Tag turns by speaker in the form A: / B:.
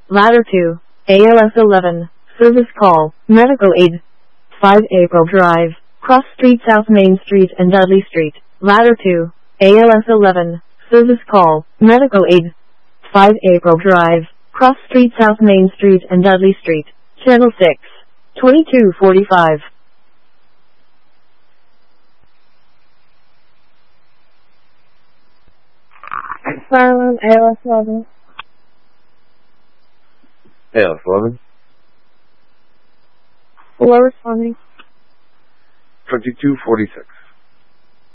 A: Ladder 2, ALS 11, service call, medical aid. 5 April Drive, Cross Street South Main Street and Dudley Street. Ladder 2, ALS 11, service call, medical aid. 5 April Drive, Cross Street South Main Street and Dudley Street. Channel 6, 2245.
B: Fire alarm, ALS 11.
C: ALS 11.
B: Below responding.
C: 2246.